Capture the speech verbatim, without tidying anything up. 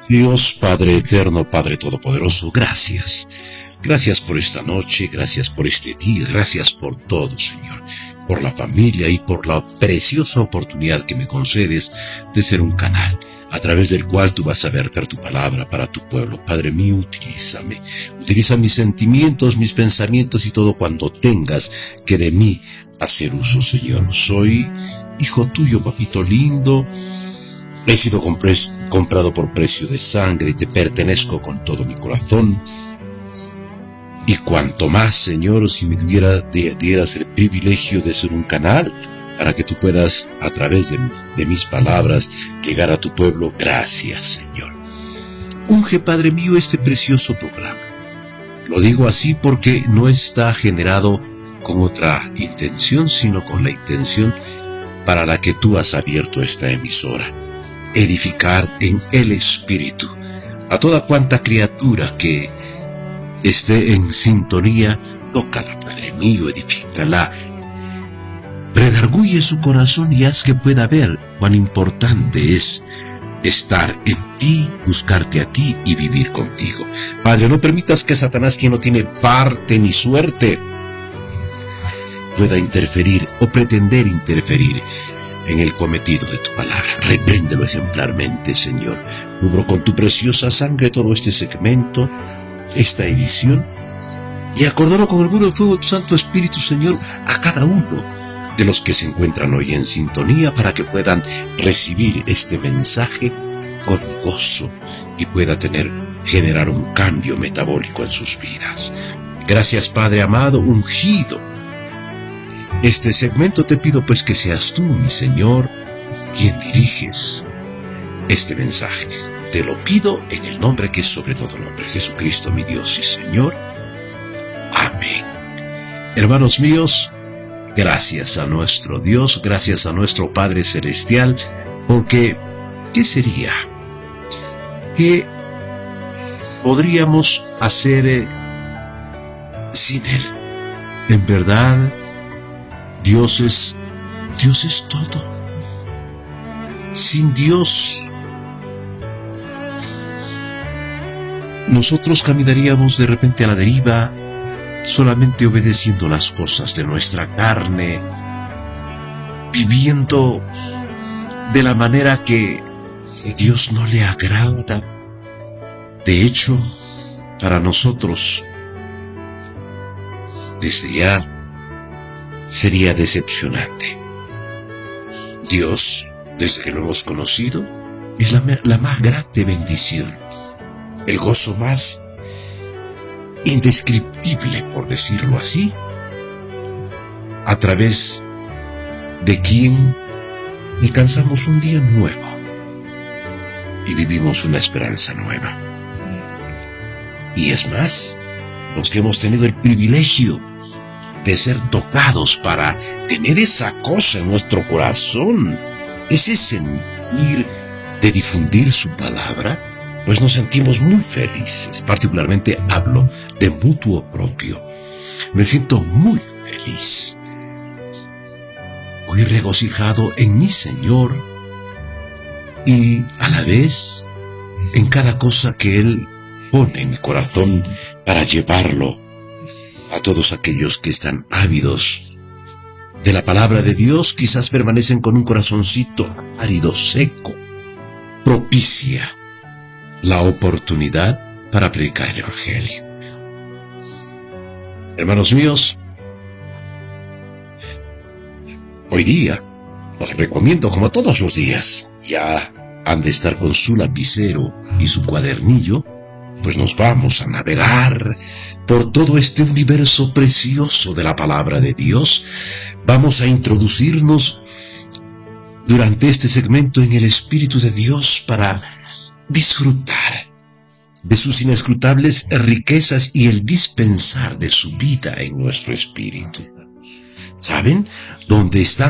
Dios Padre eterno, Padre todopoderoso, gracias. Gracias por esta noche, gracias por este día, gracias por todo, Señor. Por la familia y por la preciosa oportunidad que me concedes de ser un canal a través del cual tú vas a verter tu palabra para tu pueblo. Padre mío, utilízame. Utiliza mis sentimientos, mis pensamientos y todo cuando tengas que de mí hacer uso, Señor. Soy hijo tuyo, papito lindo. He sido comprado por precio de sangre y te pertenezco con todo mi corazón. Y cuanto más, Señor, si me diera, dieras el privilegio de ser un canal para que tú puedas, a través de, de mis palabras, llegar a tu pueblo. Gracias, Señor. Unge, Padre mío, este precioso programa. Lo digo así porque no está generado con otra intención, sino con la intención para la que tú has abierto esta emisora. Edificar en el Espíritu a toda cuanta criatura que esté en sintonía. Tócala, Padre mío, edifícala, redarguye su corazón y haz que pueda ver cuán importante es estar en ti, buscarte a ti y vivir contigo. Padre, no permitas que Satanás, quien no tiene parte ni suerte, pueda interferir o pretender interferir en el cometido de tu palabra. Repréndelo ejemplarmente, Señor. Cubro con tu preciosa sangre todo este segmento, esta edición, y acordalo con el puro fuego de tu Santo Espíritu, Señor, a cada uno de los que se encuentran hoy en sintonía, para que puedan recibir este mensaje con gozo y pueda tener, generar un cambio metabólico en sus vidas. Gracias, Padre amado, ungido. Este segmento te pido pues que seas tú, mi Señor, quien diriges este mensaje. Te lo pido en el nombre que es sobre todo nombre, Jesucristo, mi Dios y Señor. Amén. Hermanos míos, gracias a nuestro Dios, gracias a nuestro Padre Celestial, porque ¿qué sería? ¿Qué podríamos hacer eh, sin Él? En verdad, Dios es, Dios es todo. Sin Dios, nosotros caminaríamos de repente a la deriva, solamente obedeciendo las cosas de nuestra carne, viviendo de la manera que Dios no le agrada. De hecho, para nosotros, desde ya, sería decepcionante. Dios, desde que lo hemos conocido, es la, la más grande bendición, el gozo más indescriptible, por decirlo así, a través de quien alcanzamos un día nuevo y vivimos una esperanza nueva. Y es más, los que hemos tenido el privilegio de ser tocados para tener esa cosa en nuestro corazón, ese sentir de difundir su palabra, pues nos sentimos muy felices. Particularmente hablo de mutuo propio. Me siento muy feliz, muy regocijado en mi Señor y a la vez en cada cosa que Él pone en mi corazón para llevarlo a todos aquellos que están ávidos de la palabra de Dios. Quizás permanecen con un corazoncito árido, seco. Propicia la oportunidad para predicar el Evangelio. Hermanos míos, hoy día os recomiendo, como todos los días, ya han de estar con su lapicero y su cuadernillo, pues nos vamos a navegar por todo este universo precioso de la palabra de Dios. Vamos a introducirnos durante este segmento en el Espíritu de Dios para disfrutar de sus inescrutables riquezas y el dispensar de su vida en nuestro espíritu. ¿Saben? Donde está